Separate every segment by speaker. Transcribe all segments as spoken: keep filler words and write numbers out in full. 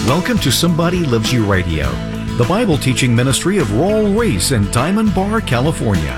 Speaker 1: Welcome to Somebody Loves You Radio, the Bible teaching ministry of Raul Ries in Diamond Bar, California.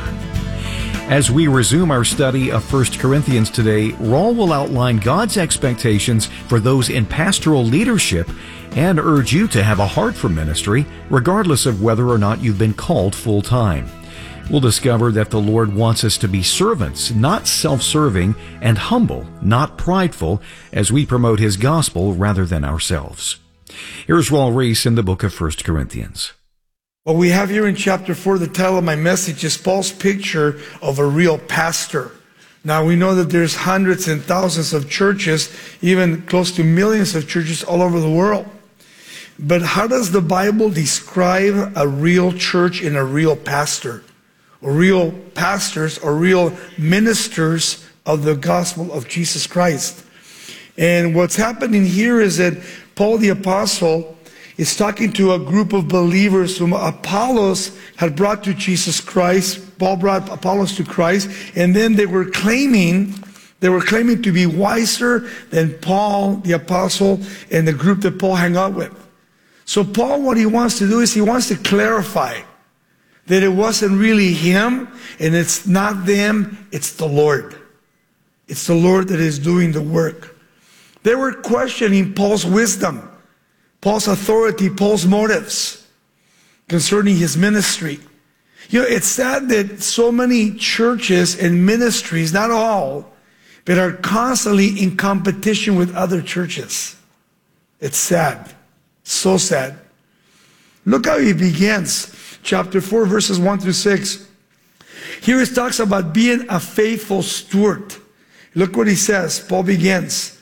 Speaker 1: As we resume our study of First Corinthians today, Raul will outline God's expectations for those in pastoral leadership and urge you to have a heart for ministry, regardless of whether or not you've been called full-time. We'll discover that the Lord wants us to be servants, not self-serving, and humble, not prideful, as we promote His gospel rather than ourselves. Here's Raul Ries in the book of First Corinthians.
Speaker 2: What we have here in chapter four, the title of my message is Paul's picture of a real pastor. Now we know that there's hundreds and thousands of churches, even close to millions of churches all over the world. But how does the Bible describe a real church and a real pastor? Or real pastors or real ministers of the gospel of Jesus Christ? And what's happening here is that Paul the Apostle is talking to a group of believers whom Apollos had brought to Jesus Christ. Paul brought Apollos to Christ, and then they were claiming, they were claiming to be wiser than Paul the Apostle and the group that Paul hung out with. So Paul, what he wants to do is he wants to clarify that it wasn't really him, and it's not them, it's the Lord. It's the Lord that is doing the work. They were questioning Paul's wisdom, Paul's authority, Paul's motives concerning his ministry. You know, it's sad that so many churches and ministries, not all, but are constantly in competition with other churches. It's sad. So sad. Look how he begins. Chapter four, verses one through six. Here it talks about being a faithful steward. Look what he says. Paul begins.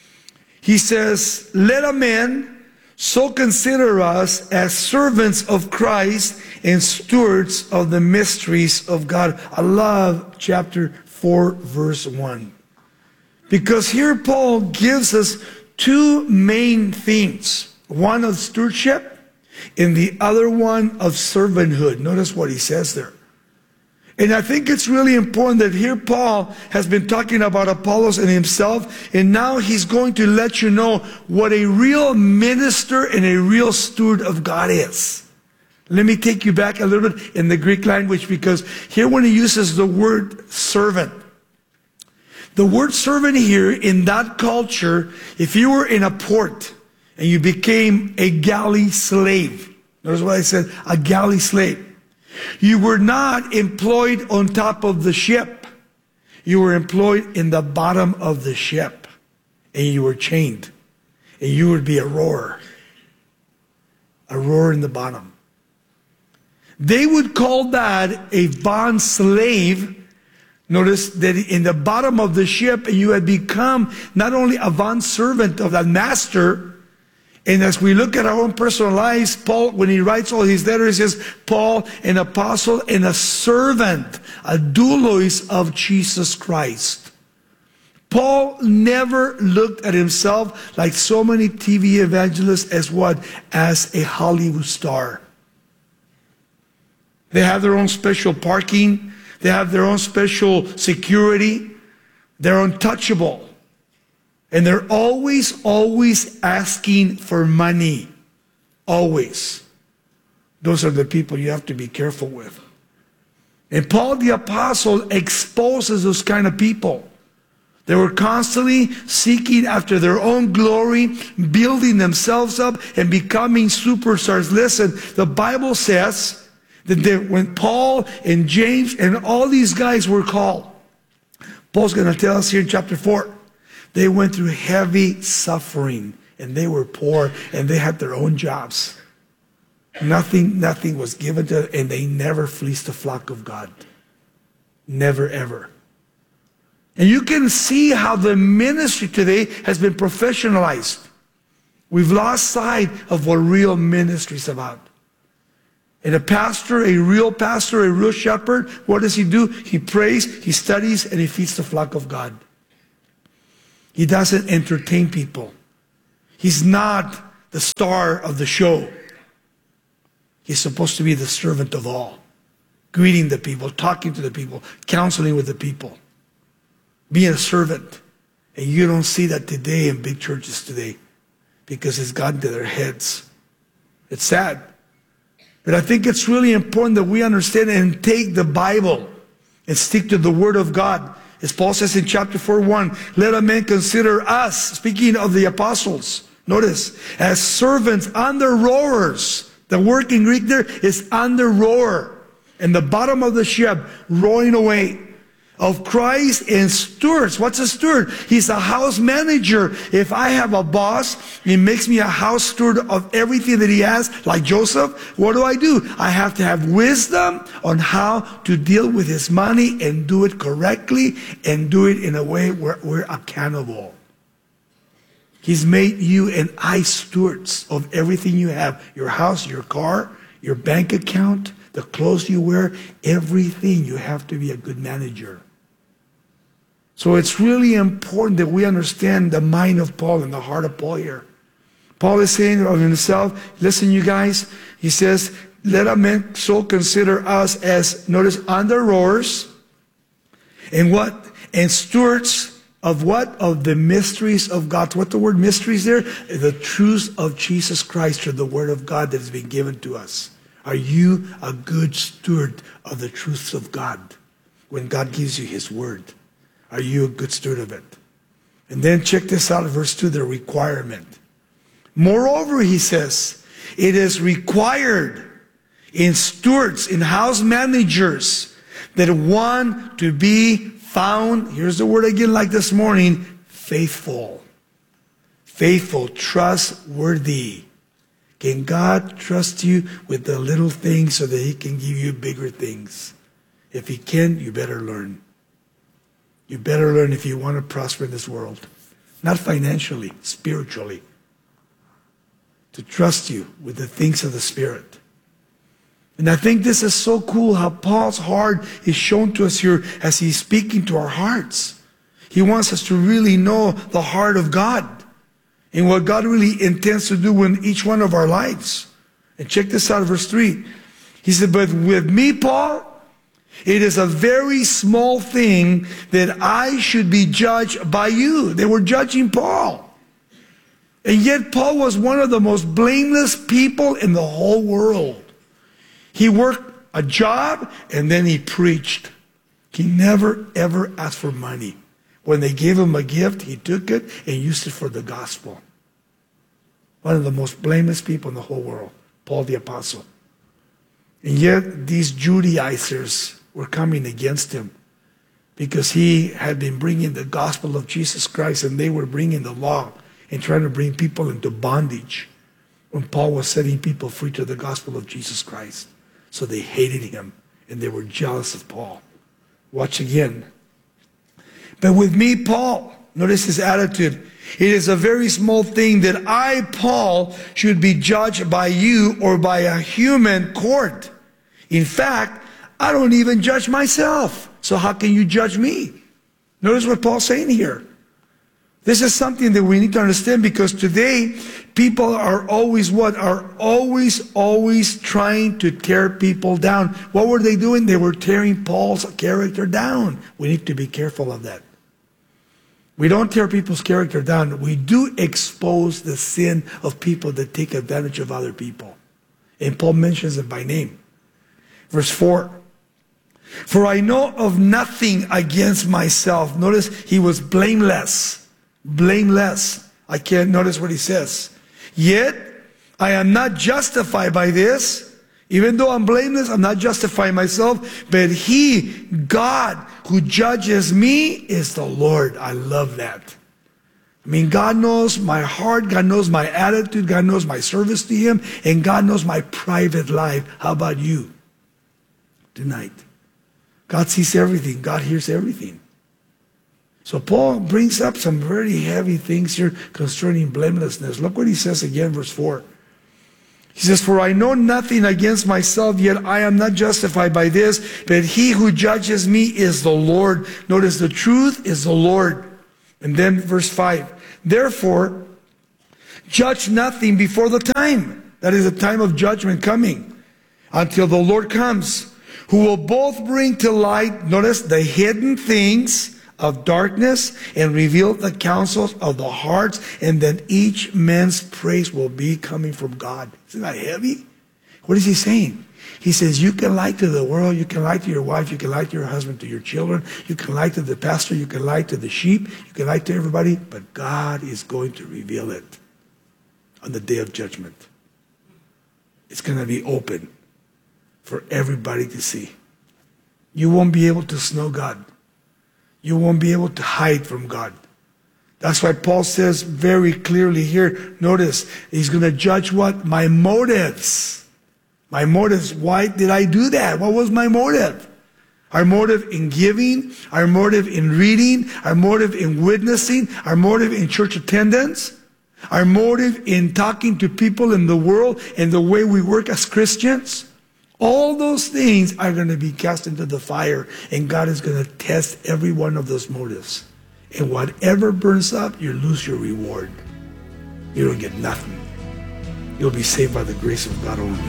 Speaker 2: He says, let a man so consider us as servants of Christ and stewards of the mysteries of God. I love chapter four, verse one. Because here Paul gives us two main themes. One of stewardship and the other one of servanthood. Notice what he says there. And I think it's really important that here Paul has been talking about Apollos and himself, and now he's going to let you know what a real minister and a real steward of God is. Let me take you back a little bit in the Greek language, because here when he uses the word servant, the word servant here in that culture, if you were in a port and you became a galley slave, notice what I said, a galley slave. You were not employed on top of the ship. You were employed in the bottom of the ship. And you were chained. And you would be a rower. A rower in the bottom. They would call that a bond slave. Notice that in the bottom of the ship, you had become not only a bond servant of that master. And as we look at our own personal lives, Paul, when he writes all his letters, he says, Paul, an apostle and a servant, a doulos of Jesus Christ. Paul never looked at himself like so many T V evangelists as what? As a Hollywood star. They have their own special parking. They have their own special security. They're untouchable. And they're always, always asking for money. Always. Those are the people you have to be careful with. And Paul the Apostle exposes those kind of people. They were constantly seeking after their own glory, building themselves up and becoming superstars. Listen, the Bible says that they, when Paul and James and all these guys were called, Paul's going to tell us here in chapter four, they went through heavy suffering, and they were poor, and they had their own jobs. Nothing, nothing was given to them, and they never fleeced a flock of God. Never, ever. And you can see how the ministry today has been professionalized. We've lost sight of what real ministry is about. And a pastor, a real pastor, a real shepherd, what does he do? He prays, he studies, and he feeds the flock of God. He doesn't entertain people. He's not the star of the show. He's supposed to be the servant of all, greeting the people, talking to the people, counseling with the people, being a servant. And you don't see that today in big churches today. because it's gotten to their heads. It's sad. But I think it's really important that we understand and take the Bible and stick to the Word of God. As Paul says in chapter four, one, let a man consider us, speaking of the apostles, notice, as servants under rowers. The word in Greek there is under rower. In the bottom of the ship, rowing away. Of Christ and stewards. What's a steward? He's a house manager. If I have a boss, he makes me a house steward of everything that he has, like Joseph. What do I do? I have to have wisdom on how to deal with his money and do it correctly and do it in a way where we're accountable. He's made you and I stewards of everything you have. Your house, your car, your bank account, the clothes you wear, everything. You have to be a good manager. So it's really important that we understand the mind of Paul and the heart of Paul here. Paul is saying of himself, listen you guys, he says, let a man so consider us as, notice, under rowers, and what? And stewards of what? Of the mysteries of God. What the word mysteries there? The truths of Jesus Christ, or the word of God that has been given to us. Are you a good steward of the truths of God when God gives you his word? Are you a good steward of it? And then check this out, verse two, the requirement. Moreover, he says, it is required in stewards, in house managers, that one to be found, here's the word again like this morning, faithful. Faithful, trustworthy. Can God trust you with the little things so that he can give you bigger things? If he can, you better learn. You better learn if you want to prosper in this world. Not financially, spiritually. To trust you with the things of the Spirit. And I think this is so cool how Paul's heart is shown to us here as he's speaking to our hearts. He wants us to really know the heart of God and what God really intends to do in each one of our lives. And check this out, verse three. He said, but with me, Paul, it is a very small thing that I should be judged by you. They were judging Paul. And yet Paul was one of the most blameless people in the whole world. He worked a job and then he preached. He never ever asked for money. When they gave him a gift, he took it and used it for the gospel. One of the most blameless people in the whole world, Paul the Apostle. And yet these Judaizers were coming against him because he had been bringing the gospel of Jesus Christ, and they were bringing the law and trying to bring people into bondage when Paul was setting people free to the gospel of Jesus Christ. So they hated him and they were jealous of Paul. Watch again. But with me, Paul, notice his attitude. It is a very small thing that I, Paul, should be judged by you or by a human court. In fact, I don't even judge myself. So how can you judge me? Notice what Paul's saying here. This is something that we need to understand, because today people are always what? Are always, always trying to tear people down. What were they doing? They were tearing Paul's character down. We need to be careful of that. We don't tear people's character down. We do expose the sin of people that take advantage of other people. And Paul mentions it by name. Verse four. For I know of nothing against myself. Notice he was blameless. Blameless. I can't notice what he says. Yet I am not justified by this. Even though I'm blameless, I'm not justifying myself. But he, God, who judges me is the Lord. I love that. I mean, God knows my heart. God knows my attitude. God knows my service to him. And God knows my private life. How about you tonight? God sees everything. God hears everything. So Paul brings up some very heavy things here concerning blamelessness. Look what he says again, verse four. He says, for I know nothing against myself, yet I am not justified by this, but he who judges me is the Lord. Notice the truth is the Lord. And then verse five. Therefore, judge nothing before the time. That is the time of judgment coming, until the Lord comes, who will both bring to light, notice, the hidden things of darkness and reveal the counsels of the hearts, and then each man's praise will be coming from God. Isn't that heavy? What is he saying? He says, you can lie to the world, you can lie to your wife, you can lie to your husband, to your children, you can lie to the pastor, you can lie to the sheep, you can lie to everybody, but God is going to reveal it on the day of judgment. It's going to be open for everybody to see. You won't be able to snow God. You won't be able to hide from God. That's why Paul says very clearly here, notice, he's going to judge what? My motives. My motives. Why did I do that? What was my motive? Our motive in giving, our motive in reading, our motive in witnessing, our motive in church attendance, our motive in talking to people in the world and the way we work as Christians. All those things are going to be cast into the fire, and God is going to test every one of those motives. And whatever burns up, you lose your reward. You don't get nothing. You'll be saved by the grace of God only.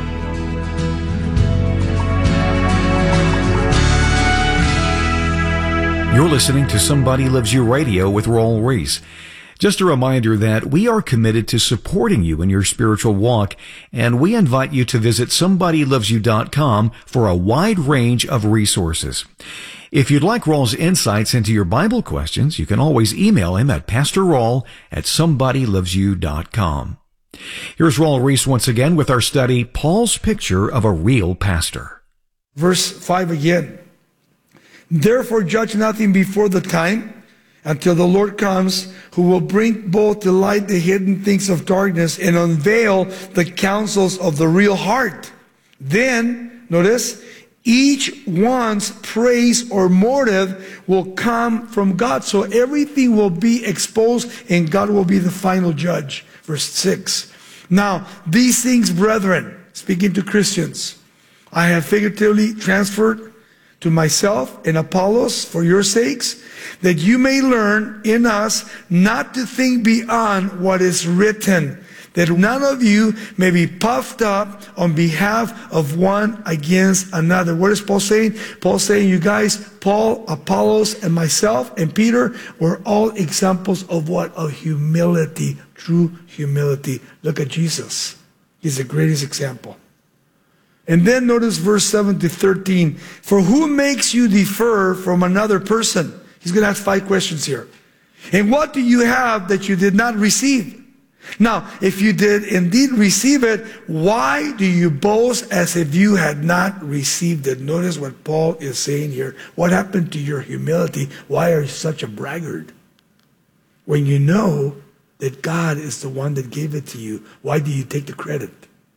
Speaker 1: You're listening to Somebody Loves You Radio with Raul Ries. Just a reminder that we are committed to supporting you in your spiritual walk, and we invite you to visit somebody loves you dot com for a wide range of resources. If you'd like Raul's insights into your Bible questions, you can always email him at pastor raul at somebody loves you dot com. Here's Raul Ries once again with our study, Paul's Picture of a Real Pastor.
Speaker 2: Verse five again. Therefore judge nothing before the time, until the Lord comes, who will bring both to light the hidden things of darkness and unveil the counsels of the real heart. Then, notice, each one's praise or motive will come from God. So everything will be exposed and God will be the final judge. Verse six. Now, these things, brethren, speaking to Christians, I have figuratively transferred to myself and Apollos for your sakes, that you may learn in us not to think beyond what is written, that none of you may be puffed up on behalf of one against another. What is Paul saying? Paul saying, you guys, Paul, Apollos, and myself, and Peter were all examples of what? Of humility, true humility. Look at Jesus. He's the greatest example. And then notice verse seven to thirteen. For who makes you differ from another person? He's going to ask five questions here. And what do you have that you did not receive? Now, if you did indeed receive it, why do you boast as if you had not received it? Notice what Paul is saying here. What happened to your humility? Why are you such a braggart? When you know that God is the one that gave it to you, why do you take the credit?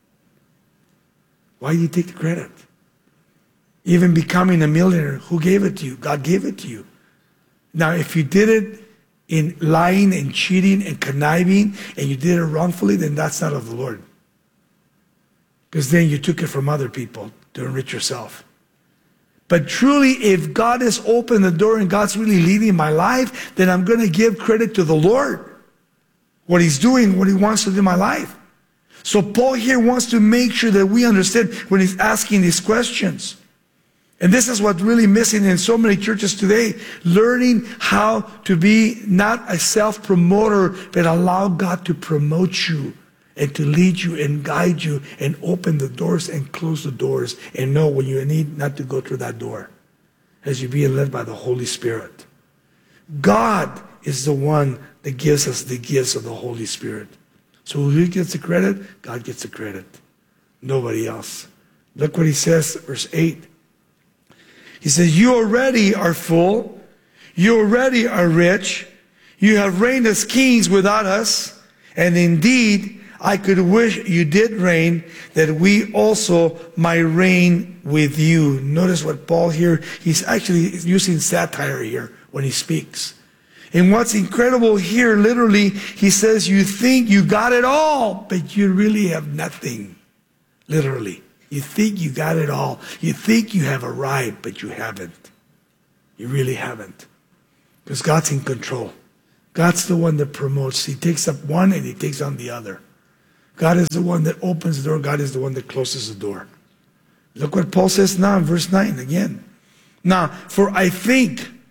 Speaker 2: Why do you take the credit? Even becoming a millionaire, who gave it to you? God gave it to you. Now, if you did it in lying and cheating and conniving, and you did it wrongfully, then that's not of the Lord. Because then you took it from other people to enrich yourself. But truly, if God has opened the door and God's really leading my life, then I'm going to give credit to the Lord. What He's doing, what He wants to do in my life. So Paul here wants to make sure that we understand when he's asking these questions. And this is what's really missing in so many churches today. Learning how to be not a self-promoter, but allow God to promote you and to lead you and guide you and open the doors and close the doors and know when you need not to go through that door as you're being led by the Holy Spirit. God is the one that gives us the gifts of the Holy Spirit. So who gets the credit? God gets the credit. Nobody else. Look what he says, verse eight. He says, you already are full. You already are rich. You have reigned as kings without us. And indeed, I could wish you did reign, that we also might reign with you. Notice what Paul here, he's actually using satire here when he speaks. And what's incredible here, literally, he says, you think you got it all, but you really have nothing. Literally. You think you got it all. You think you have arrived, but you haven't. You really haven't. Because God's in control. God's the one that promotes. He takes up one and He takes on the other. God is the one that opens the door. God is the one that closes the door. Look what Paul says now in verse nine again. Now, for I think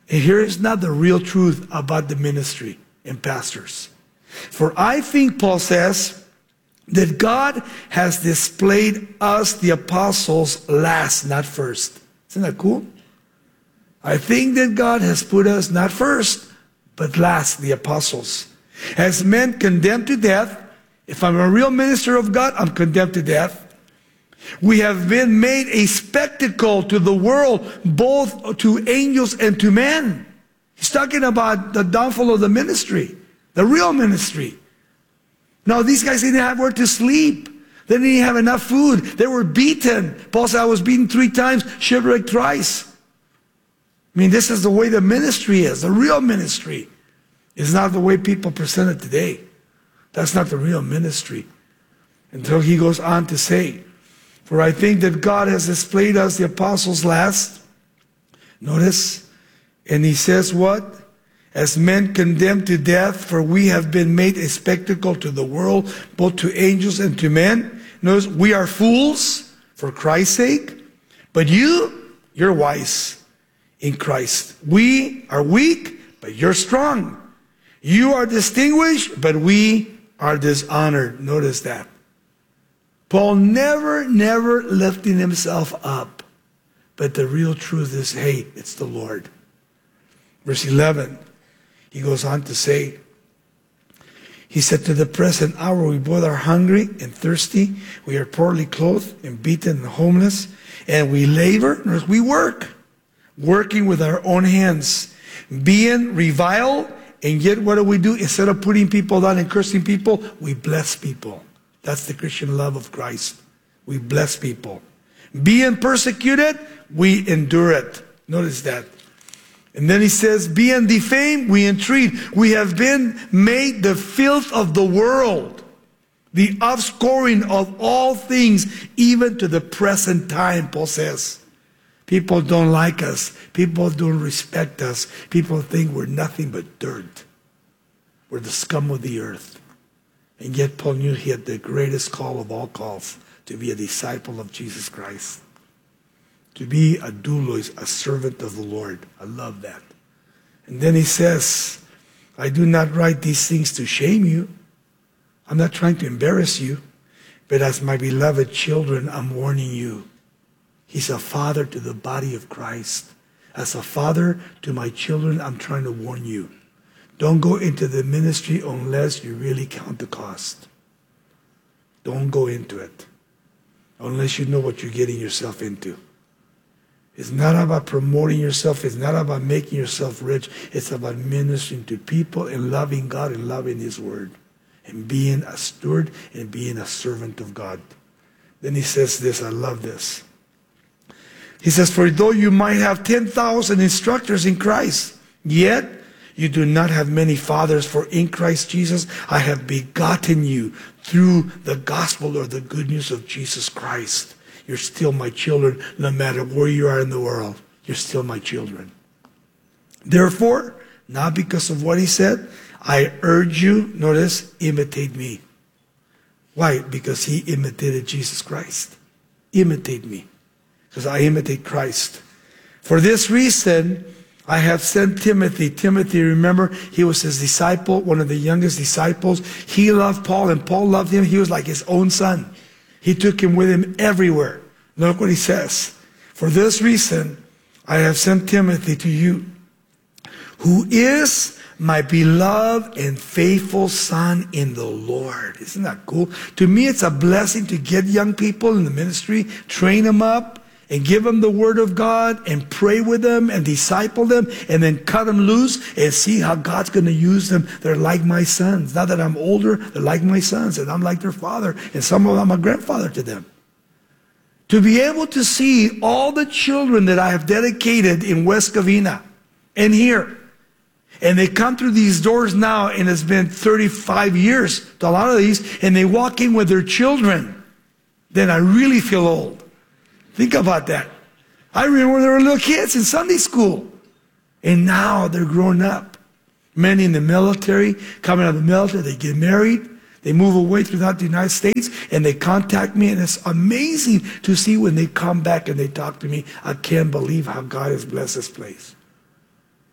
Speaker 2: And here is not the real truth about the ministry and pastors. For I think, Paul says, that God has displayed us, the apostles, last, not first. Isn't that cool? I think that God has put us not first, but last, the apostles. As men condemned to death, if I'm a real minister of God, I'm condemned to death. We have been made a spectacle to the world, both to angels and to men. He's talking about the downfall of the ministry, the real ministry. No, these guys didn't have where to sleep. They didn't have enough food. They were beaten. Paul said, I was beaten three times, shipwrecked thrice. I mean, this is the way the ministry is. The real ministry is not the way people present it today. That's not the real ministry. Until he goes on to say, for I think that God has displayed us, the apostles, last. Notice, and he says what? As men condemned to death, for we have been made a spectacle to the world, both to angels and to men. Notice, we are fools for Christ's sake, but you, you're wise in Christ. We are weak, but you're strong. You are distinguished, but we are dishonored. Notice that. Paul never, never lifting himself up. But the real truth is, hey, it's the Lord. Verse eleven, he goes on to say, he said, to the present hour we both are hungry and thirsty. We are poorly clothed and beaten and homeless. And we labor, we work, working with our own hands, being reviled. And yet what do we do? Instead of putting people down and cursing people, we bless people. That's the Christian love of Christ. We bless people. Being persecuted, we endure it. Notice that. And then he says, being defamed, we entreat. We have been made the filth of the world, the offscoring of all things, even to the present time, Paul says. People don't like us. People don't respect us. People think we're nothing but dirt. We're the scum of the earth. And yet Paul knew he had the greatest call of all calls, to be a disciple of Jesus Christ. To be a doulos, a servant of the Lord. I love that. And then he says, I do not write these things to shame you. I'm not trying to embarrass you. But as my beloved children, I'm warning you. He's a father to the body of Christ. As a father to my children, I'm trying to warn you. Don't go into the ministry unless you really count the cost. Don't go into it unless you know what you're getting yourself into. It's not about promoting yourself. It's not about making yourself rich. It's about ministering to people and loving God and loving His Word and being a steward and being a servant of God. Then he says this, I love this. He says, for though you might have ten thousand instructors in Christ, yet you do not have many fathers, for in Christ Jesus I have begotten you through the gospel or the good news of Jesus Christ. You're still my children, no matter where you are in the world. You're still my children. Therefore, not because of what he said, I urge you, notice, imitate me. Why? Because he imitated Jesus Christ. Imitate me. Because I imitate Christ. For this reason, I have sent Timothy. Timothy, remember, he was his disciple, one of the youngest disciples. He loved Paul, and Paul loved him. He was like his own son. He took him with him everywhere. Look what he says. For this reason, I have sent Timothy to you, who is my beloved and faithful son in the Lord. Isn't that cool? To me, it's a blessing to get young people in the ministry, train them up, and give them the Word of God, and pray with them, and disciple them, and then cut them loose, and see how God's going to use them. They're like my sons. Now that I'm older, they're like my sons, and I'm like their father, and some of them I'm a grandfather to them. To be able to see all the children that I have dedicated in West Covina, and here, and they come through these doors now, and it's been thirty-five years to a lot of these, and they walk in with their children, then I really feel old. Think about that. I remember when they were little kids in Sunday school. And now they're grown up. Many in the military, coming out of the military, they get married. They move away throughout the United States, and they contact me. And it's amazing to see when they come back and they talk to me. I can't believe how God has blessed this place.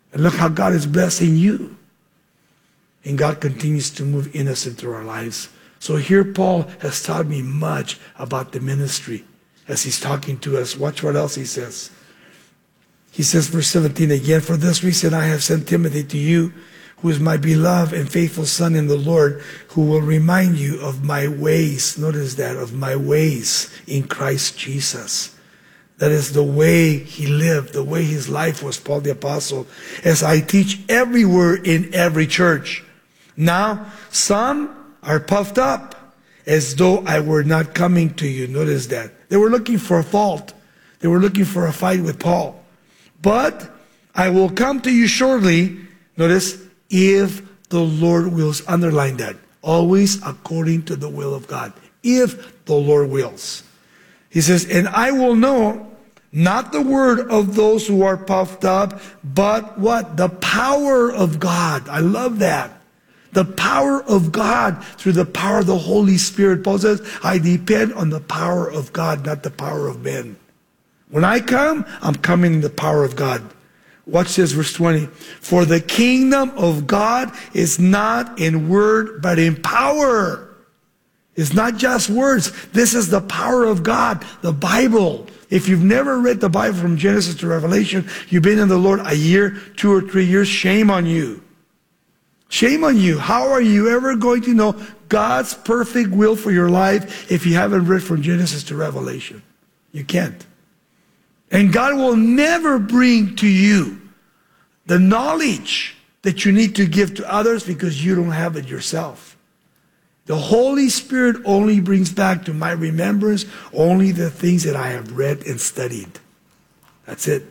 Speaker 2: And look how God is blessing you. And God continues to move in us into our lives. So here Paul has taught me much about the ministry as he's talking to us. Watch what else he says. He says, verse seventeen again, for this reason I have sent Timothy to you, who is my beloved and faithful son in the Lord, who will remind you of my ways. Notice that, of my ways in Christ Jesus. That is the way he lived, the way his life was, Paul the Apostle, as I teach everywhere in every church. Now, some are puffed up as though I were not coming to you. Notice that. They were looking for a fault. They were looking for a fight with Paul. But I will come to you shortly. Notice, if the Lord wills. Underline that. Always according to the will of God. If the Lord wills. He says, and I will know not the word of those who are puffed up, but what? The power of God. I love that. The power of God through the power of the Holy Spirit. Paul says, I depend on the power of God, not the power of men. When I come, I'm coming in the power of God. Watch this, verse twenty. For the kingdom of God is not in word, but in power. It's not just words. This is the power of God, the Bible. If you've never read the Bible from Genesis to Revelation, you've been in the Lord a year, two or three years, shame on you. Shame on you. How are you ever going to know God's perfect will for your life if you haven't read from Genesis to Revelation? You can't. And God will never bring to you the knowledge that you need to give to others because you don't have it yourself. The Holy Spirit only brings back to my remembrance only the things that I have read and studied. That's it.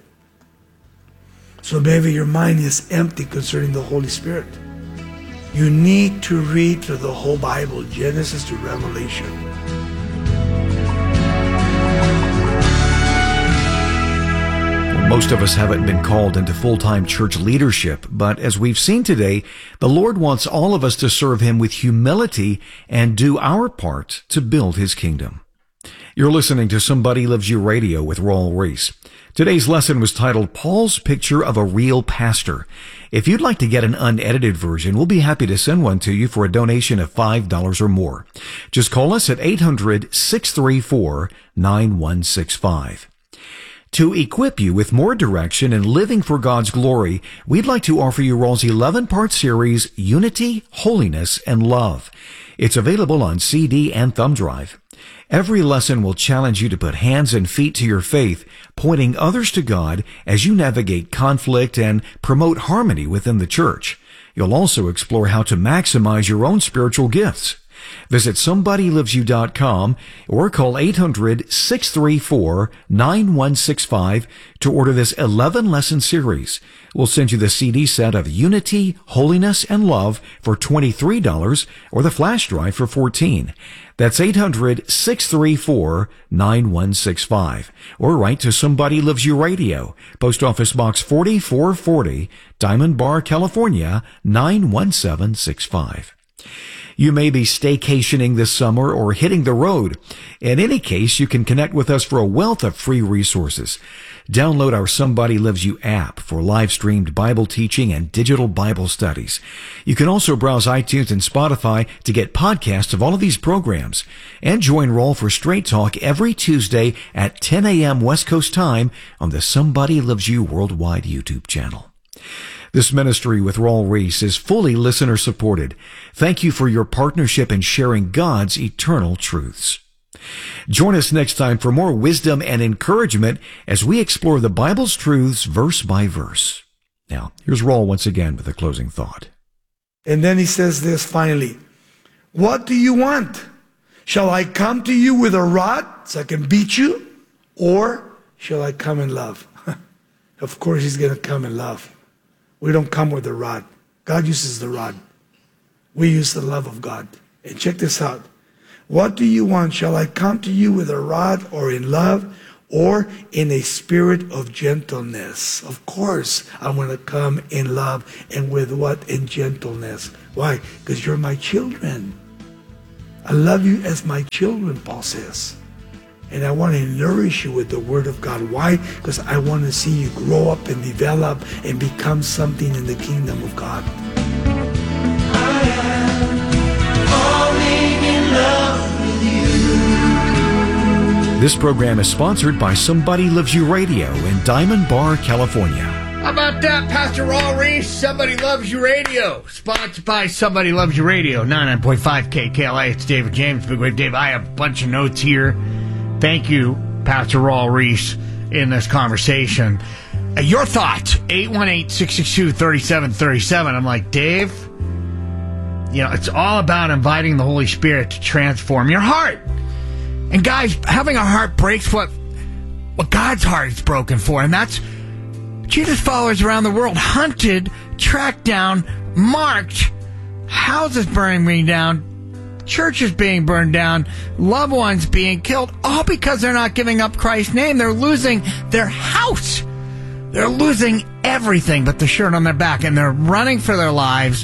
Speaker 2: So maybe your mind is empty concerning the Holy Spirit. You need to read through the whole Bible, Genesis to Revelation.
Speaker 1: Most of us haven't been called into full-time church leadership, but as we've seen today, the Lord wants all of us to serve Him with humility and do our part to build His kingdom. You're listening to Somebody Loves You Radio with Raul Ries. Today's lesson was titled Paul's Picture of a Real Pastor. If you'd like to get an unedited version, we'll be happy to send one to you for a donation of five dollars or more. Just call us at eight hundred, six three four, nine one six five. To equip you with more direction in living for God's glory, we'd like to offer you Raul's eleven-part series, Unity, Holiness, and Love. It's available on C D and thumb drive. Every lesson will challenge you to put hands and feet to your faith, pointing others to God as you navigate conflict and promote harmony within the church. You'll also explore how to maximize your own spiritual gifts. Visit somebody lives you dot com or call eight hundred, six three four, nine one six five to order this eleven-lesson series. We'll send you the C D set of Unity, Holiness, and Love for twenty-three dollars or the flash drive for fourteen dollars. That's eight hundred, six three four, nine one six five. Or write to Somebody Loves You Radio, Post Office Box forty-four forty, Diamond Bar, California, nine one seven six five. You may be staycationing this summer or hitting the road. In any case, you can connect with us for a wealth of free resources. Download our Somebody Loves You app for live-streamed Bible teaching and digital Bible studies. You can also browse iTunes and Spotify to get podcasts of all of these programs. And join Raul for Straight Talk every Tuesday at ten a.m. West Coast time on the Somebody Loves You Worldwide YouTube channel. This ministry with Raul Ries is fully listener-supported. Thank you for your partnership in sharing God's eternal truths. Join us next time for more wisdom and encouragement as we explore the Bible's truths verse by verse. Now, here's Raul once again with a closing thought.
Speaker 2: And then he says this finally. What do you want? Shall I come to you with a rod so I can beat you? Or shall I come in love? Of course he's going to come in love. We don't come with a rod. God uses the rod. We use the love of God. And check this out. What do you want? Shall I come to you with a rod or in love or in a spirit of gentleness? Of course, I want to come in love and with what? In gentleness. Why? Because you're my children. I love you as my children, Paul says. And I want to nourish you with the Word of God. Why? Because I want to see you grow up and develop and become something in the kingdom of God.
Speaker 3: I am falling in love with you.
Speaker 1: This program is sponsored by Somebody Loves You Radio in Diamond Bar, California.
Speaker 4: How about that, Pastor Raul Reese? Somebody Loves You Radio. Sponsored by Somebody Loves You Radio, ninety-nine point five K K L A. It's David James, Big Wave Dave. I have a bunch of notes here. Thank you, Pastor Raul Reese, in this conversation. Uh, your thoughts, eight one eight, six six two, three seven three seven. I'm like, Dave, you know, it's all about inviting the Holy Spirit to transform your heart. And guys, having a heart breaks what, what God's heart is broken for, and that's Jesus followers around the world hunted, tracked down, marked, houses burning down, churches being burned down, loved ones being killed, all because they're not giving up Christ's name. They're losing their house. They're losing everything but the shirt on their back, and they're running for their lives.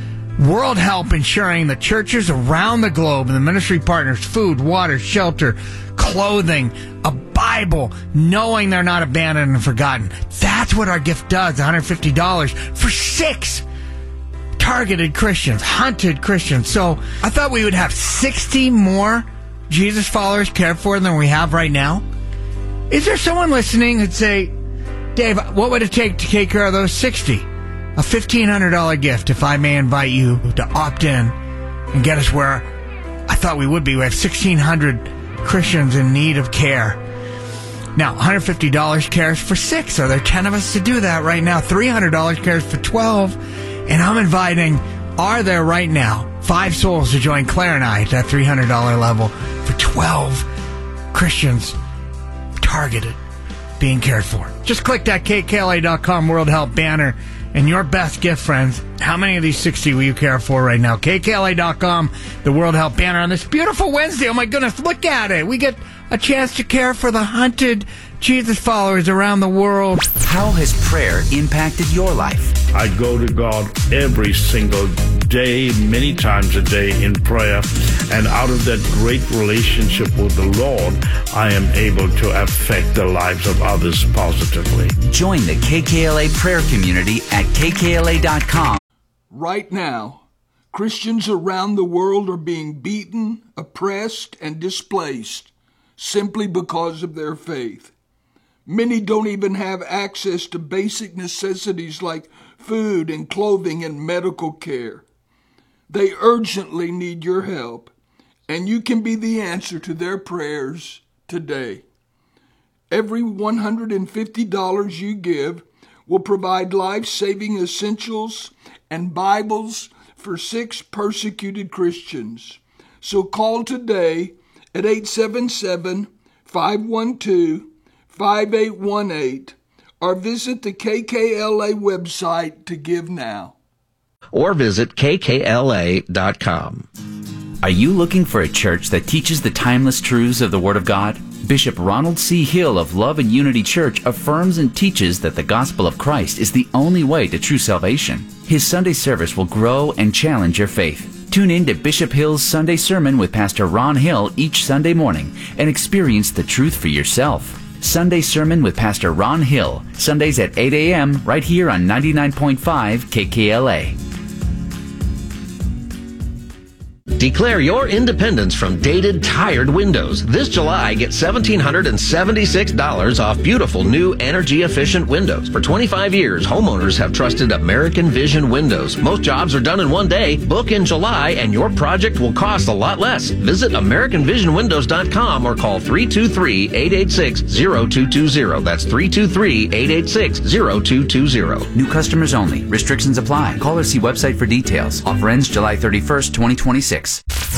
Speaker 4: World Help ensuring the churches around the globe and the ministry partners food, water, shelter, clothing, a Bible, knowing they're not abandoned and forgotten. That's what our gift does, one hundred fifty dollars for six targeted Christians, hunted Christians. So I thought we would have sixty more Jesus followers cared for than we have right now. Is there someone listening who'd say, Dave, what would it take to take care of those sixty? A fifteen hundred dollars gift, if I may invite you to opt in and get us where I thought we would be. We have sixteen hundred Christians in need of care. Now, one hundred fifty dollars cares for six. Are there ten of us to do that right now? three hundred dollars cares for twelve. And I'm inviting, are there right now, five souls to join Claire and I at that three hundred dollars level for twelve Christians targeted, being cared for. Just click that K K L A dot com World Help banner and your best gift, friends. How many of these sixty will you care for right now? K K L A dot com, the World Help banner on this beautiful Wednesday. Oh my goodness, look at it. We get a chance to care for the hunted Jesus followers around the world.
Speaker 5: How has prayer impacted your life?
Speaker 6: I go to God every single day, many times a day in prayer, and out of that great relationship with the Lord, I am able to affect the lives of others positively.
Speaker 5: Join the K K L A prayer community at K K L A dot com.
Speaker 7: Right now, Christians around the world are being beaten, oppressed, and displaced simply because of their faith. Many don't even have access to basic necessities like food and clothing and medical care. They urgently need your help, and you can be the answer to their prayers today. Every one hundred fifty dollars you give will provide life-saving essentials and Bibles for six persecuted Christians. So call today at eight seven seven, five one two, five eight one eight or visit the K K L A website to give now.
Speaker 8: Or visit K K L A dot com.
Speaker 5: Are you looking for a church that teaches the timeless truths of the Word of God? Bishop Ronald C. Hill of Love and Unity Church affirms and teaches that the gospel of Christ is the only way to true salvation. His Sunday service will grow and challenge your faith. Tune in to Bishop Hill's Sunday Sermon with Pastor Ron Hill each Sunday morning and experience the truth for yourself. Sunday Sermon with Pastor Ron Hill, Sundays at eight a.m. right here on ninety-nine point five K K L A.
Speaker 8: Declare your independence from dated, tired windows. This July, get one thousand seven hundred seventy-six dollars off beautiful new energy-efficient windows. For twenty-five years, homeowners have trusted American Vision Windows. Most jobs are done in one day. Book in July, and your project will cost a lot less. Visit American Vision Windows dot com or call three two three, eight eight six, zero two two zero. That's three two three, eight eight six, zero two two zero.
Speaker 5: New customers only. Restrictions apply. Call or see website for details. Offer ends July thirty-first, twenty twenty-six.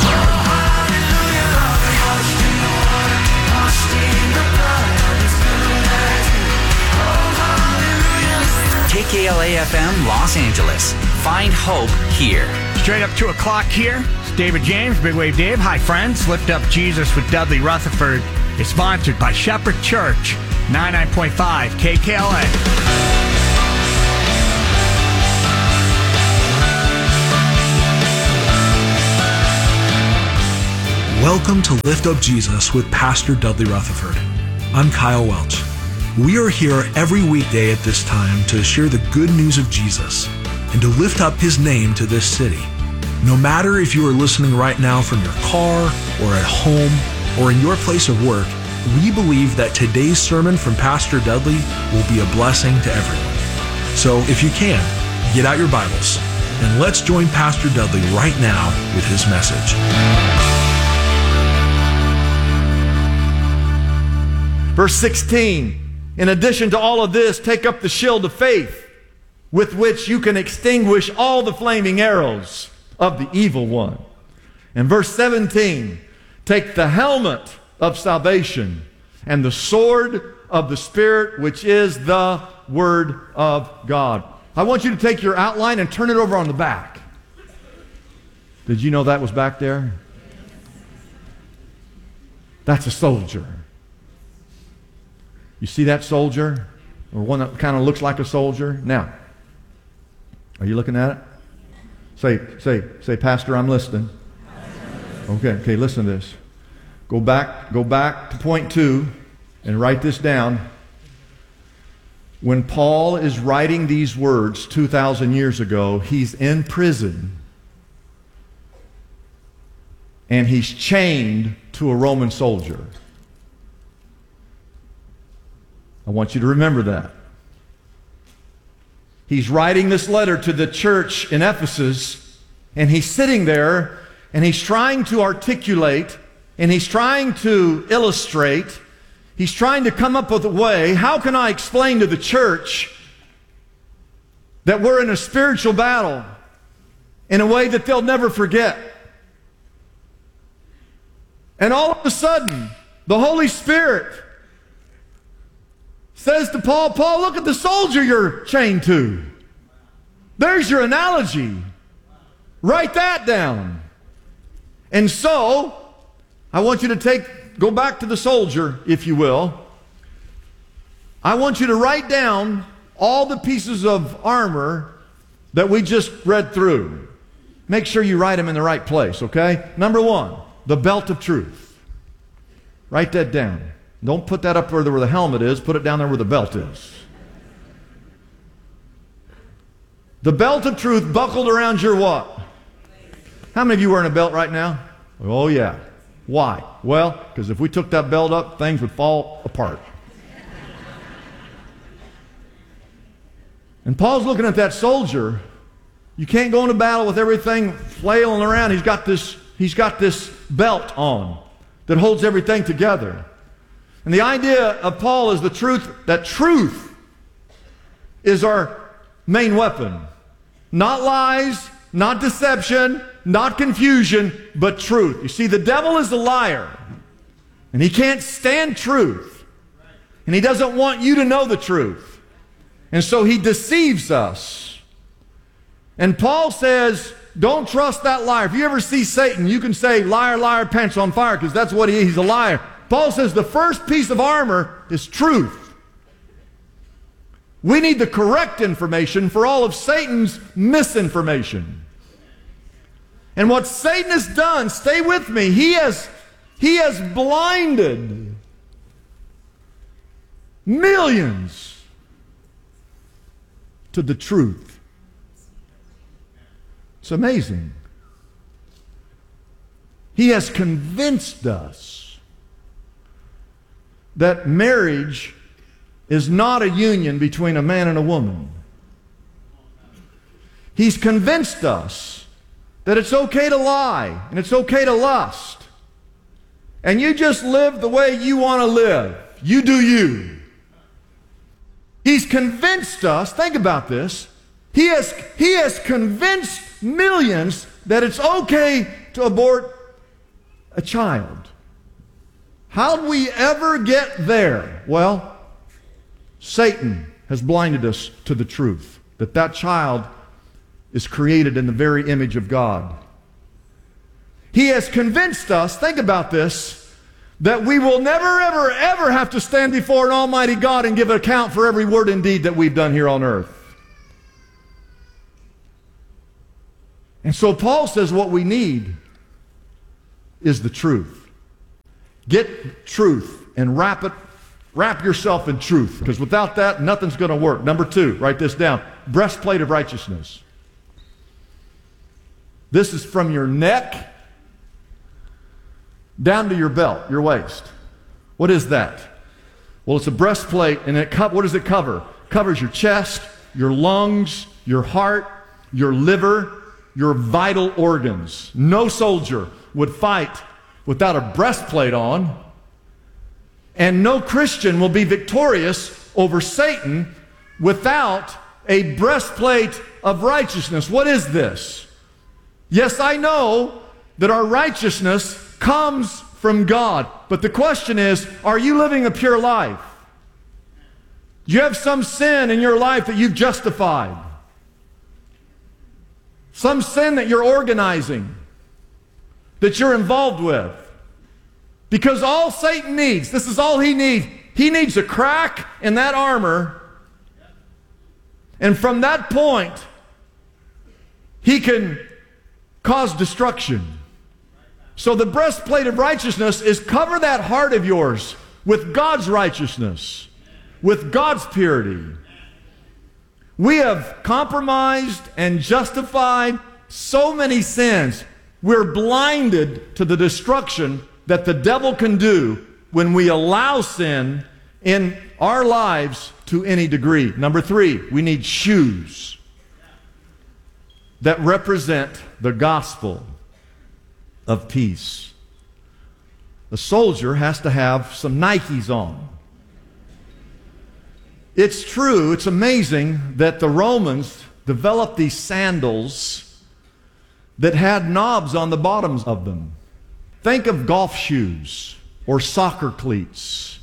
Speaker 5: K K L A F M Los Angeles. Find hope here.
Speaker 4: Straight up two o'clock here. It's David James, Big Wave Dave. Hi, friends. Lift Up Jesus with Dudley Rutherford is sponsored by Shepherd Church, ninety-nine point five K K L A.
Speaker 9: Welcome to Lift Up Jesus with Pastor Dudley Rutherford. I'm Kyle Welch. We are here every weekday at this time to share the good news of Jesus and to lift up His name to this city. No matter if you are listening right now from your car or at home or in your place of work, we believe that today's sermon from Pastor Dudley will be a blessing to everyone. So if you can, get out your Bibles and let's join Pastor Dudley right now with his message.
Speaker 10: Verse sixteen, in addition to all of this, take up the shield of faith with which you can extinguish all the flaming arrows of the evil one. And verse seventeen, take the helmet of salvation and the sword of the Spirit, which is the Word of God. I want you to take your outline and turn it over on the back. Did you know that was back there? That's a soldier. You see that soldier? Or one that kind of looks like a soldier? Now, are you looking at it? Say, say, say, Pastor, I'm listening. Okay, okay, listen to this. Go back, go back to point two and write this down. When Paul is writing these words two thousand years ago, he's in prison and he's chained to a Roman soldier. I want you to remember that. He's writing this letter to the church in Ephesus, and he's sitting there and he's trying to articulate and he's trying to illustrate. He's trying to come up with a way. How can I explain to the church that we're in a spiritual battle in a way that they'll never forget? And all of a sudden, the Holy Spirit says to Paul, Paul, look at the soldier you're chained to. There's your analogy. Write that down. And so, I want you to take, go back to the soldier, if you will. I want you to write down all the pieces of armor that we just read through. Make sure you write them in the right place, okay? Number one, the belt of truth. Write that down. Don't put that up where the, where the helmet is. Put it down there where the belt is. The belt of truth buckled around your what? How many of you are wearing a belt right now? Oh, yeah. Why? Well, because if we took that belt up, things would fall apart. And Paul's looking at that soldier. You can't go into battle with everything flailing around. He's got this, he's got this belt on that holds everything together. And the idea of Paul is the truth, that truth is our main weapon. Not lies, not deception, not confusion, but truth. You see, the devil is a liar, and he can't stand truth, and he doesn't want you to know the truth, and so he deceives us. And Paul says, don't trust that liar. If you ever see Satan, you can say, liar, liar, pants on fire, because that's what he is. He's a liar. Paul says the first piece of armor is truth. We need the correct information for all of Satan's misinformation. And what Satan has done, stay with me, he has, he has blinded millions to the truth. It's amazing. He has convinced us that marriage is not a union between a man and a woman. He's convinced us that it's okay to lie and it's okay to lust. And you just live the way you want to live. You do you. He's convinced us, think about this, he has, he has convinced millions that it's okay to abort a child. How'd we ever get there? Well, Satan has blinded us to the truth, that that child is created in the very image of God. He has convinced us, think about this, that we will never, ever, ever have to stand before an almighty God and give an account for every word and deed that we've done here on earth. And so Paul says what we need is the truth. Get truth and wrap it, wrap yourself in truth, because without that, nothing's going to work. Number two, write this down. Breastplate of righteousness. This is from your neck down to your belt, your waist. What is that? Well, it's a breastplate, and it co- what does it cover? It covers your chest, your lungs, your heart, your liver, your vital organs. No soldier would fight without a breastplate on, and no Christian will be victorious over Satan without a breastplate of righteousness. What is this? Yes, I know that our righteousness comes from God, but the question is, are you living a pure life? Do you have some sin in your life that you've justified? Some sin that you're organizing, that you're involved with? Because all Satan needs, this is all he needs, he needs a crack in that armor, and from that point, he can cause destruction. So the breastplate of righteousness is cover that heart of yours with God's righteousness, with God's purity. We have compromised and justified so many sins. We're blinded to the destruction that the devil can do when we allow sin in our lives to any degree. Number three, we need shoes that represent the gospel of peace. The soldier has to have some Nikes on. It's true, it's amazing that the Romans developed these sandals that had knobs on the bottoms of them. Think of golf shoes or soccer cleats.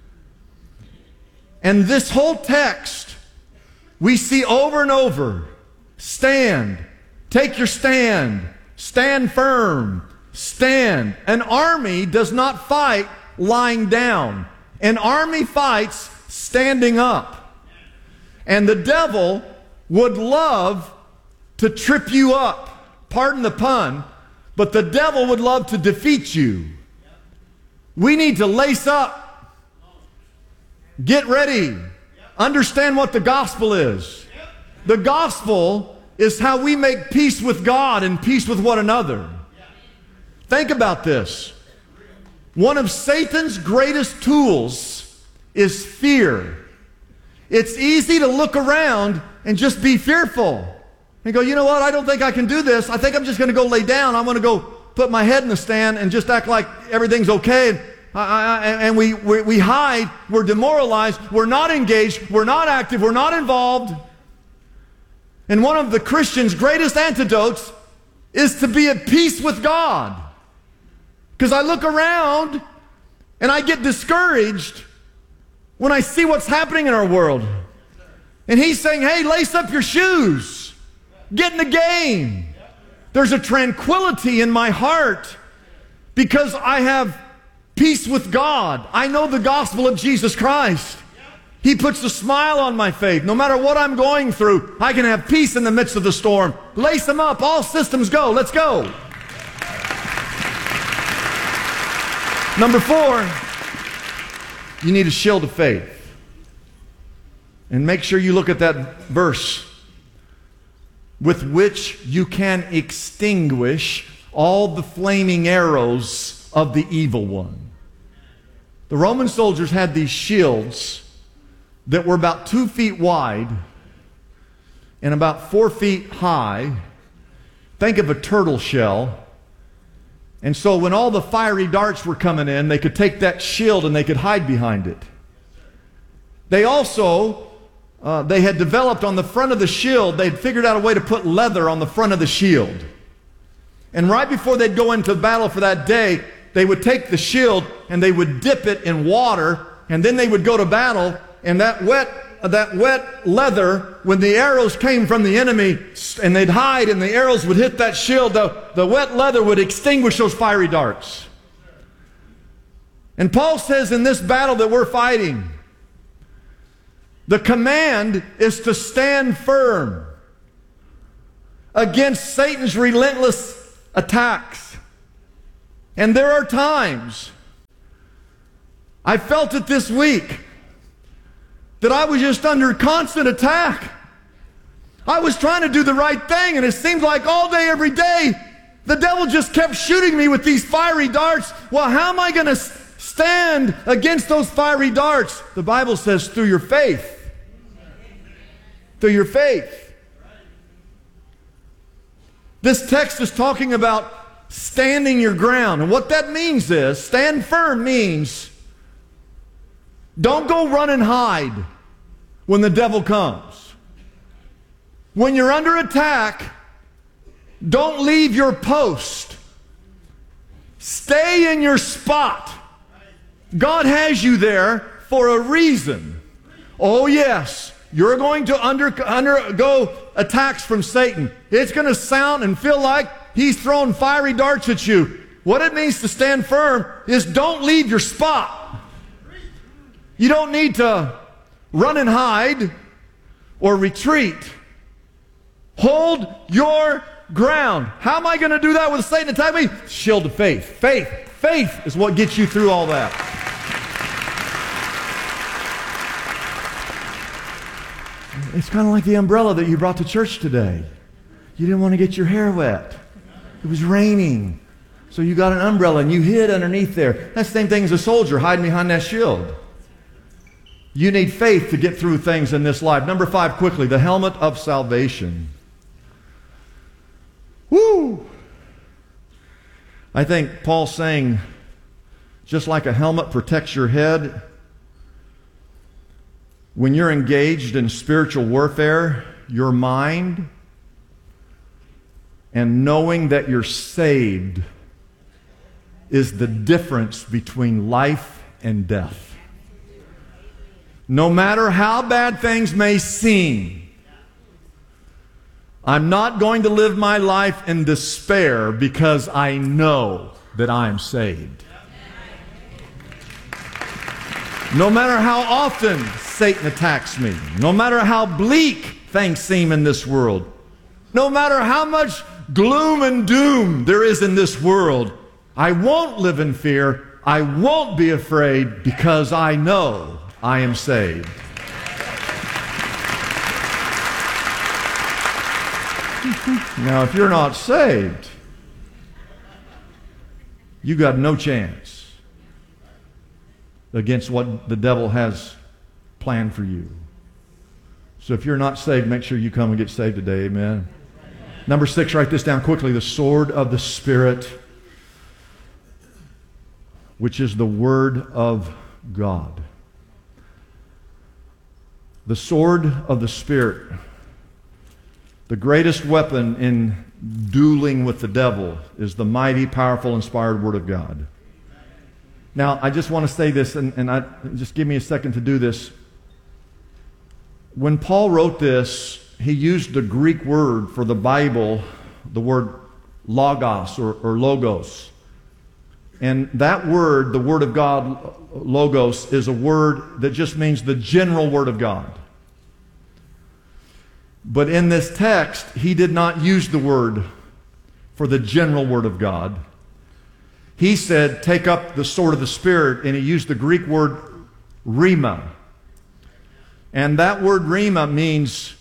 Speaker 10: And this whole text we see over and over. Stand. Take your stand. Stand firm. Stand. An army does not fight lying down. An army fights standing up. And the devil would love to trip you up. Pardon the pun, but the devil would love to defeat you. We need to lace up. Get ready. Understand what the gospel is. The gospel is how we make peace with God and peace with one another. Think about this. One of Satan's greatest tools is fear. It's easy to look around and just be fearful. And go, you know what, I don't think I can do this. I think I'm just going to go lay down. I'm going to go put my head in the stand and just act like everything's okay. I, I, and we, we, we hide. We're demoralized. We're not engaged. We're not active. We're not involved. And one of the Christian's greatest antidotes is to be at peace with God. Because I look around and I get discouraged when I see what's happening in our world. And he's saying, hey, lace up your shoes. Get in the game. There's a tranquility in my heart because I have peace with God. I know the gospel of Jesus Christ. He puts a smile on my face. No matter what I'm going through, I can have peace in the midst of the storm. Lace them up. All systems go. Let's go. Number four, you need a shield of faith. And make sure you look at that verse. With which you can extinguish all the flaming arrows of the evil one. The Roman soldiers had these shields that were about two feet wide and about four feet high. Think of a turtle shell. And so when all the fiery darts were coming in, they could take that shield and they could hide behind it. They also, uh, they had developed on the front of the shield, they'd figured out a way to put leather on the front of the shield. And right before they'd go into battle for that day, they would take the shield and they would dip it in water, and then they would go to battle, and that wet that wet leather, when the arrows came from the enemy and they'd hide and the arrows would hit that shield, the, the wet leather would extinguish those fiery darts. And Paul says in this battle that we're fighting, the command is to stand firm against Satan's relentless attacks. And there are times, I felt it this week, that I was just under constant attack. I was trying to do the right thing, and it seemed like all day, every day, the devil just kept shooting me with these fiery darts. Well, how am I going to stand against those fiery darts? The Bible says through your faith. Through your faith. This text is talking about standing your ground. And what that means is, stand firm means, don't go run and hide when the devil comes. When you're under attack, don't leave your post. Stay in your spot. God has you there for a reason. Oh yes, you're going to under, undergo attacks from Satan. It's going to sound and feel like he's throwing fiery darts at you. What it means to stand firm is don't leave your spot. You don't need to run and hide or retreat. Hold your ground. How am I going to do that with Satan attacking me? Shield of faith. Faith. Faith is what gets you through all that. It's kind of like the umbrella that you brought to church today. You didn't want to get your hair wet. It was raining. So you got an umbrella and you hid underneath there. That's the same thing as a soldier hiding behind that shield. You need faith to get through things in this life. Number five, quickly, the helmet of salvation. Woo! I think Paul's saying, just like a helmet protects your head, when you're engaged in spiritual warfare, your mind and knowing that you're saved is the difference between life and death. No matter how bad things may seem, I'm not going to live my life in despair because I know that I am saved. No matter how often Satan attacks me, no matter how bleak things seem in this world, no matter how much gloom and doom there is in this world, I won't live in fear. I won't be afraid because I know I am saved. Now, if you're not saved, you got no chance against what the devil has planned for you. So if you're not saved, make sure you come and get saved today. Amen. Number six, write this down quickly. The sword of the Spirit, which is the Word of God. The sword of the Spirit. The greatest weapon in dueling with the devil is the mighty, powerful, inspired Word of God. Now, I just want to say this, and, and I, just give me a second to do this. When Paul wrote this, he used the Greek word for the Bible, the word logos or, or logos. And that word, the Word of God, logos, is a word that just means the general Word of God. But in this text, he did not use the word for the general Word of God. He said, take up the sword of the Spirit, and he used the Greek word rhema. And that word rhema means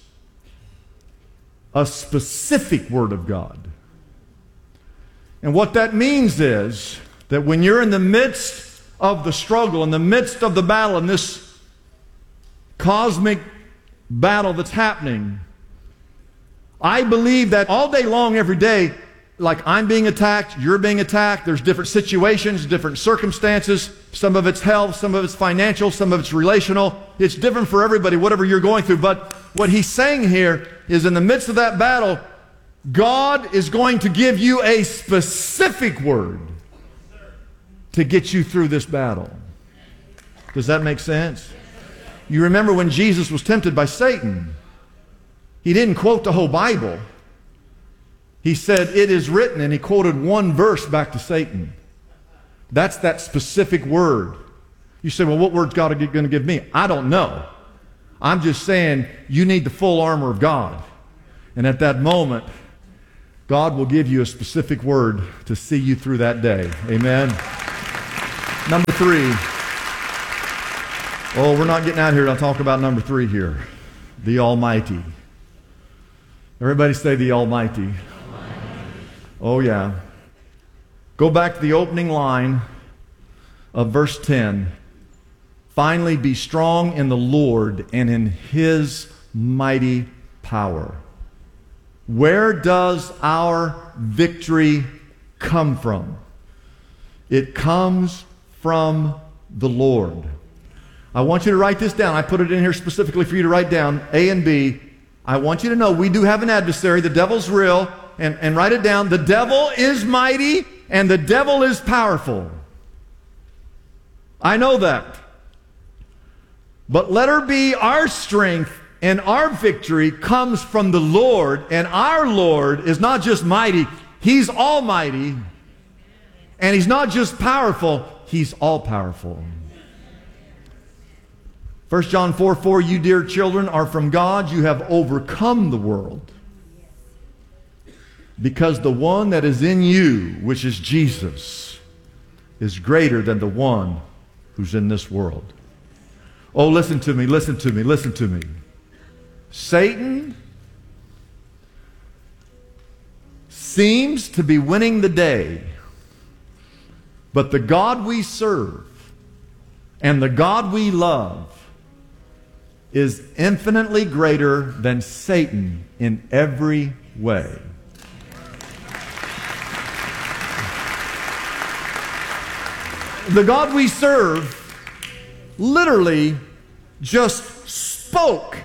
Speaker 10: a specific Word of God. And what that means is that when you're in the midst of the struggle, in the midst of the battle, in this cosmic battle that's happening, I believe that all day long, every day, like I'm being attacked, you're being attacked, there's different situations, different circumstances. Some of it's health, some of it's financial, some of it's relational. It's different for everybody, whatever you're going through. But what he's saying here is in the midst of that battle, God is going to give you a specific word to get you through this battle. Does that make sense? You remember when Jesus was tempted by Satan, he didn't quote the whole Bible. He said, it is written, and he quoted one verse back to Satan. That's that specific word. You say, well, what word's God going to give me? I don't know. I'm just saying you need the full armor of God. And at that moment, God will give you a specific word to see you through that day. Amen. Number three. Oh, we're not getting out here to talk about number three here. The Almighty. Everybody say the Almighty. Almighty. Oh, yeah. Go back to the opening line of verse ten. Finally, be strong in the Lord and in His mighty power. Where does our victory come from? It comes from the Lord. I want you to write this down. I put it in here specifically for you to write down, A and B. I want you to know we do have an adversary. The devil's real. And, and write it down. The devil is mighty and the devil is powerful. I know that. But let her be our strength, and our victory comes from the Lord. And our Lord is not just mighty, He's almighty. And He's not just powerful, He's all-powerful. First John four four, you dear children are from God. You have overcome the world. Because the one that is in you, which is Jesus, is greater than the one who's in this world. Oh, listen to me, listen to me, listen to me. Satan seems to be winning the day, but the God we serve and the God we love is infinitely greater than Satan in every way. The God we serve literally just spoke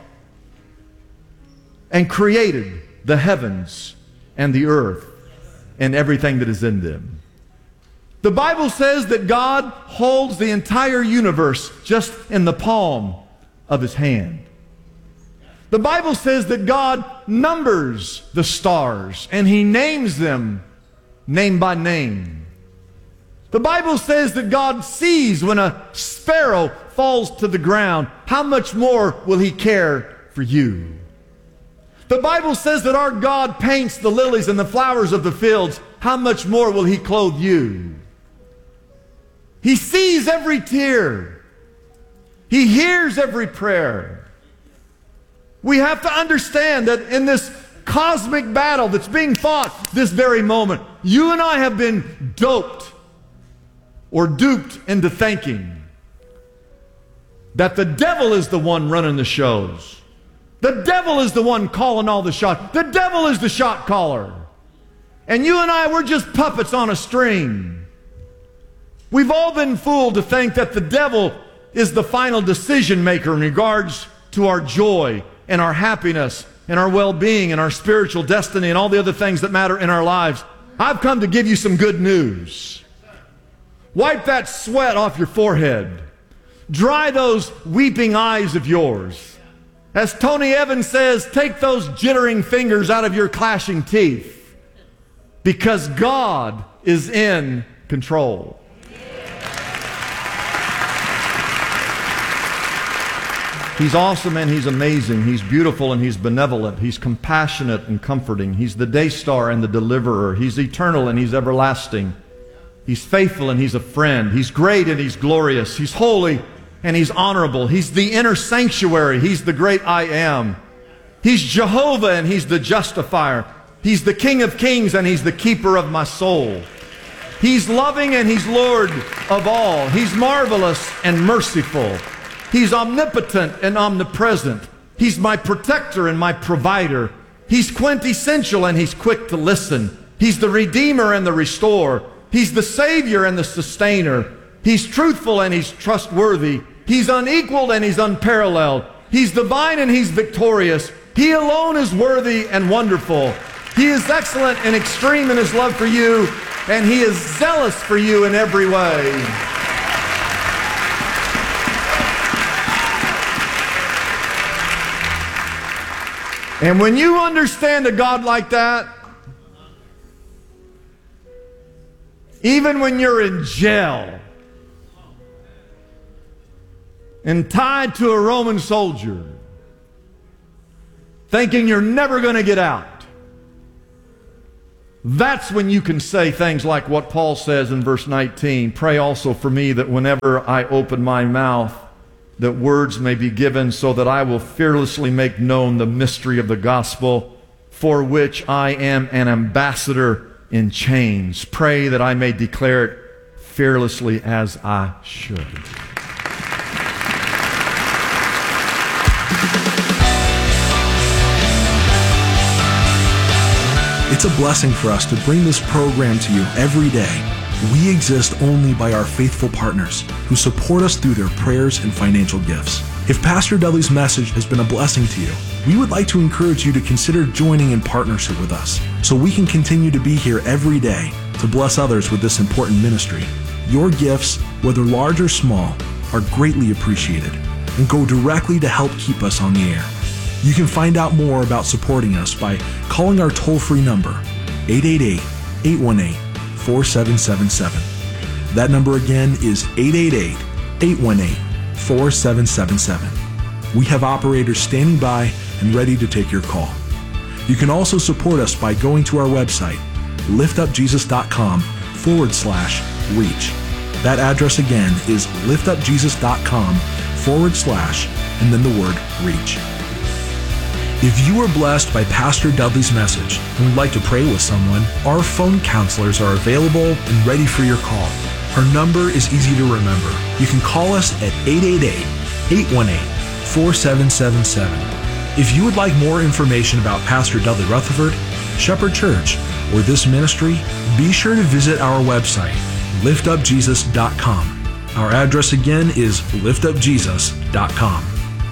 Speaker 10: and created the heavens and the earth and everything that is in them. The Bible says that God holds the entire universe just in the palm of His hand. The Bible says that God numbers the stars and He names them name by name. The Bible says that God sees when a sparrow falls to the ground. How much more will He care for you? The Bible says that our God paints the lilies and the flowers of the fields. How much more will He clothe you? He sees every tear. He hears every prayer. We have to understand that in this cosmic battle that's being fought this very moment, you and I have been doped or duped into thinking that the devil is the one running the shows. The devil is the one calling all the shots. The devil is the shot caller. And you and I, we're just puppets on a string. We've all been fooled to think that the devil is the final decision maker in regards to our joy and our happiness and our well-being and our spiritual destiny and all the other things that matter in our lives. I've come to give you some good news. Wipe that sweat off your forehead. Dry those weeping eyes of yours. As Tony Evans says, take those jittering fingers out of your clashing teeth. Because God is in control. He's awesome and He's amazing. He's beautiful and He's benevolent. He's compassionate and comforting. He's the day star and the deliverer. He's eternal and He's everlasting. He's faithful and He's a friend. He's great and He's glorious. He's holy and He's honorable. He's the inner sanctuary. He's the great I am. He's Jehovah and He's the justifier. He's the King of kings and He's the keeper of my soul. He's loving and He's Lord of all. He's marvelous and merciful. He's omnipotent and omnipresent. He's my protector and my provider. He's quintessential and He's quick to listen. He's the Redeemer and the Restorer. He's the Savior and the Sustainer. He's truthful and He's trustworthy. He's unequaled and He's unparalleled. He's divine and He's victorious. He alone is worthy and wonderful. He is excellent and extreme in His love for you, and He is zealous for you in every way. And when you understand a God like that, even when you're in jail and tied to a Roman soldier, thinking you're never going to get out, That's when you can say things like what Paul says in verse nineteen, pray also for me that whenever I open my mouth, that words may be given so that I will fearlessly make known the mystery of the gospel, for which I am an ambassador in chains. Pray that I may declare it fearlessly as I should.
Speaker 9: It's a blessing for us to bring this program to you every day. We exist only by our faithful partners who support us through their prayers and financial gifts. If Pastor Dudley's message has been a blessing to you, we would like to encourage you to consider joining in partnership with us so we can continue to be here every day to bless others with this important ministry. Your gifts, whether large or small, are greatly appreciated and go directly to help keep us on the air. You can find out more about supporting us by calling our toll-free number, eight eight eight, eight one eight, four seven seven seven. That number again is eight eight eight, eight one eight, four seven seven seven. We have operators standing by and ready to take your call. You can also support us by going to our website, liftupjesus.com forward slash reach. That address again is liftupjesus.com forward slash and then the word reach. If you were blessed by Pastor Dudley's message and would like to pray with someone, our phone counselors are available and ready for your call. Our number is easy to remember. You can call us at eight eight eight, eight one eight, four seven seven seven. If you would like more information about Pastor Dudley Rutherford, Shepherd Church, or this ministry, be sure to visit our website, lift up jesus dot com. Our address again is lift up jesus dot com.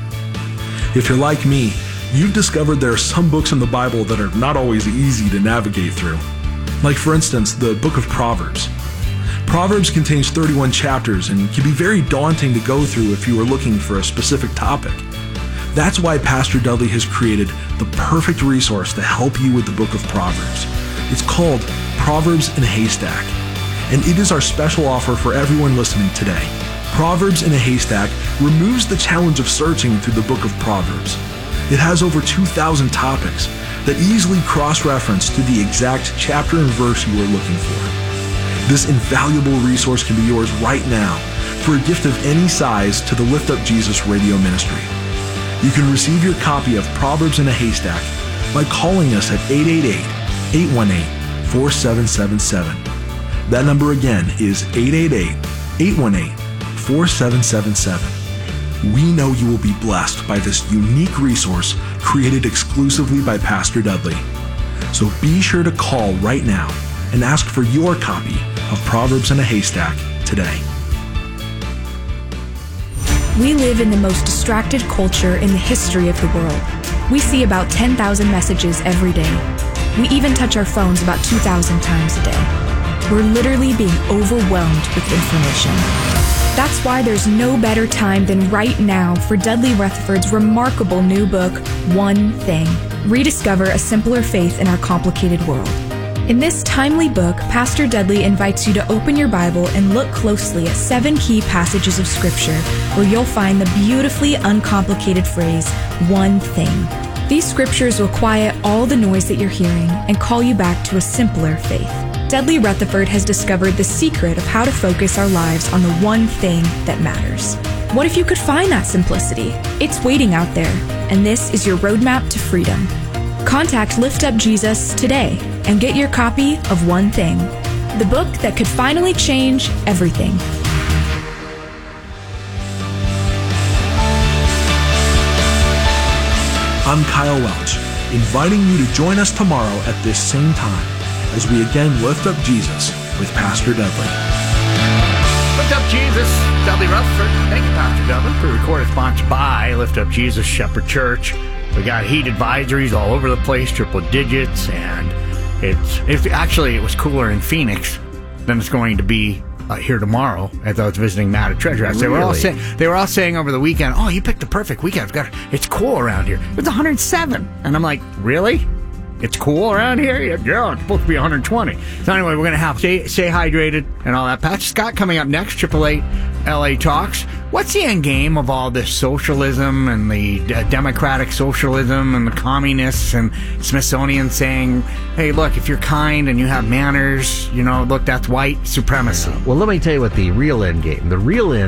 Speaker 9: If you're like me, you've discovered there are some books in the Bible that are not always easy to navigate through. Like, for instance, the book of Proverbs. Proverbs contains thirty-one chapters and can be very daunting to go through if you are looking for a specific topic. That's why Pastor Dudley has created the perfect resource to help you with the book of Proverbs. It's called Proverbs in a Haystack, and it is our special offer for everyone listening today. Proverbs in a Haystack removes the challenge of searching through the book of Proverbs. It has over two thousand topics that easily cross-reference to the exact chapter and verse you are looking for. This invaluable resource can be yours right now for a gift of any size to the Lift Up Jesus radio ministry. You can receive your copy of Proverbs in a Haystack by calling us at eight eight eight, eight one eight, four seven seven seven. That number again is eight eight eight, eight one eight, four seven seven seven. We know you will be blessed by this unique resource created exclusively by Pastor Dudley. So be sure to call right now and ask for your copy of Proverbs in a Haystack today.
Speaker 11: We live in the most distracted culture in the history of the world. We see about ten thousand messages every day. We even touch our phones about two thousand times a day. We're literally being overwhelmed with information. That's why there's no better time than right now for Dudley Rutherford's remarkable new book, One Thing. Rediscover a simpler faith in our complicated world. In this timely book, Pastor Dudley invites you to open your Bible and look closely at seven key passages of Scripture where you'll find the beautifully uncomplicated phrase, one thing. These scriptures will quiet all the noise that you're hearing and call you back to a simpler faith. Dudley Rutherford has discovered the secret of how to focus our lives on the one thing that matters. What if you could find that simplicity? It's waiting out there, and this is your roadmap to freedom. Contact Lift Up Jesus today and get your copy of One Thing, the book that could finally change everything.
Speaker 9: I'm Kyle Welch, inviting you to join us tomorrow at this same time as we again lift up Jesus with Pastor Dudley.
Speaker 4: Lift Up Jesus, Dudley Rutherford. Thank you, Pastor Dudley. Pre-recorded, sponsored by Lift Up Jesus Shepherd Church. We got heat advisories all over the place, triple digits, and it's, it's actually it was cooler in Phoenix than it's going to be uh, here tomorrow. As I was visiting Matt at Treasure House, they were all saying they were all saying over the weekend, "Oh, you picked the perfect weekend. It's got it's cool around here." It was one hundred seven, and I'm like, "Really? It's cool around here?" Yeah, yeah, it's supposed to be one hundred twenty. So anyway, we're going to have stay, stay hydrated and all that. Patch Scott coming up next, triple eight L A Talks. What's the end game of all this socialism and the uh, democratic socialism and the communists and Smithsonian saying, hey, look, if you're kind and you have manners, you know, look, that's white supremacy.
Speaker 8: Well, let me tell you what the real end game, the real end